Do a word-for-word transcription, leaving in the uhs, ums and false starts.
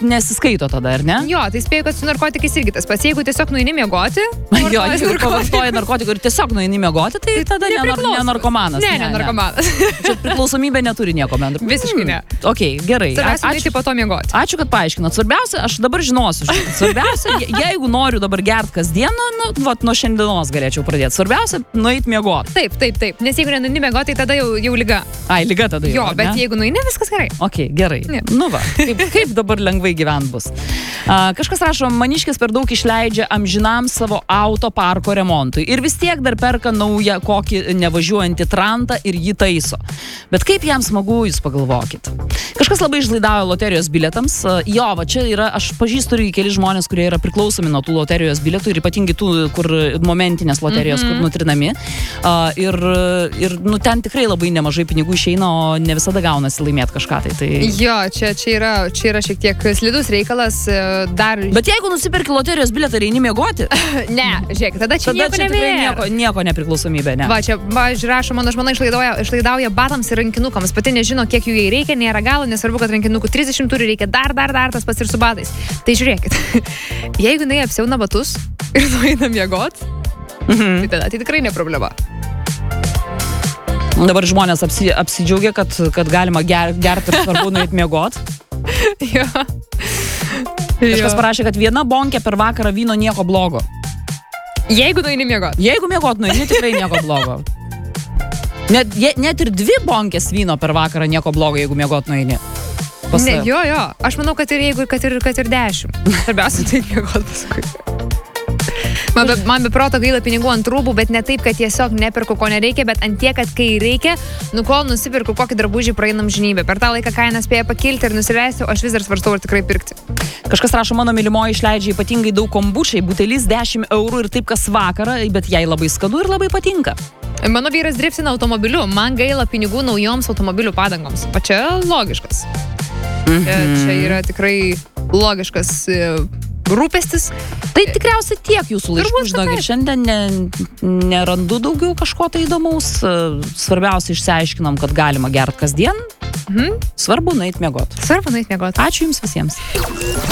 nesiskaito tada, ar ne? Jo, tai spėju, kad su narkotikais irgi tas pats. Jeigu tiesiog nueini miegoti, jo, jeigu pavartoji narkotikų ir tiesiog nueini miegoti, tai tada ne, ne narkomanas. Ne, ne, ne narkomanas. Čia priklausomybė neturi nieko bendro. Visiškai ne. Mm, ok, gerai. Svarbiausia, nueiti po to miegoti. Ačiū, kad paaiškinat. Svarbiausia, aš dabar žinosiu. Svarbiausia, jeigu noriu dabar gert kasdien, nu, vat, nuo šiandienos galėčiau pradėti. Svarbiausia, nueiti miegoti. Taip, taip, taip. Nes jeigu nenueini miegoti, tai tada jau, jau liga. Ai, liga tada jau. Jo, bet jeigu nueini, viskas gerai. Ok, gerai. Ne. Nu va, kaip, kaip dabar lengvai gyvent bus. Uh, kažkas rašo, maniškis per daug išleidžia amžinam savo auto parko remontui ir vis tiek dar perka naują kokį nevažiuojantį trantą ir jį taiso. Bet kaip jam smagu, jūs pagalvokit. Kažkas labai išlaidavo loterijos bilietams. Uh, jo, va čia yra, aš pažįstu ir keli žmonės, kurie yra priklausomi nuo tų loterijos bilietų ir ypatingai tų, kur momentinės loterijos, mm-hmm. kur nutrinami. Uh, ir, ir nu, ten tikrai labai nemažai pinigų išeina, o ne visada gaunasi laimėti kažką. Tai, tai... Jo, čia, čia, yra, čia yra šiek tiek slidus reikalas. Dar... Bet jeigu nusipirki loterijos bilietą ir eini miegoti? Ne, žiūrėk, tada čia tada nieko čia nebėra. Nieko, nieko nepriklausomybė, ne. Va, čia, va, rašo, mano žmona išlaidauja, išlaidauja batams ir rankinukams. Pati nežino, kiek jų jai reikia, nėra galo, nesvarbu, kad rankinukų trisdešimt turi, reikia dar, dar, dar, tas pats ir su batais. Tai žiūrėkit, jeigu jinai apsiauna batus ir nueina miegot, mhm. tai tada tai tikrai ne problema. Dabar žmonės apsi, apsidžiaugia, kad, kad galima ger, gerti ir svarbu nueiti miegot. Jo. Kažkas parašė, kad viena bonkė per vakarą vyno nieko blogo. Jeigu nueini miegot. Jeigu miegot nueini, tikrai nieko blogo. Net, je, net ir dvi bonkės vyno per vakarą nieko blogo, jeigu miegot nueini. Pas... Ne, jo, jo. Aš manau, kad ir jeigu, kad ir, kad ir dešimt. Svarbiausia, tai miegot paskui. Man be, man be proto gaila pinigų ant rūbų, bet ne taip, kad tiesiog nepirku, ko nereikia, bet ant tiek, kad kai reikia, nu kol nusipirku kokį drabužį, praeinam žinybę. Per tą laiką kainą spėja pakilti ir nusileisti, o aš vis dar svarstau, ar tikrai pirkti. Kažkas rašo, mano mylimoji išleidžia ypatingai daug kombučiai, butelis dešimt eurų ir taip kas vakarą, bet jai labai skanu ir labai patinka. Mano vyras driftina automobiliu, man gaila pinigų naujoms automobilių padangoms. O čia logiškas. Mm-hmm. Čia, čia yra tikrai logiškas rūpestis. Tai tikriausiai tiek jūsų laiškų, žinok, ir šiandien ne, nerandu daugiau kažko tai įdomaus. Svarbiausia, išsiaiškinom, kad galima gert kasdien. Mhm. Svarbu nueit miegot. Svarbu nueit miegot. Ačiū jums visiems.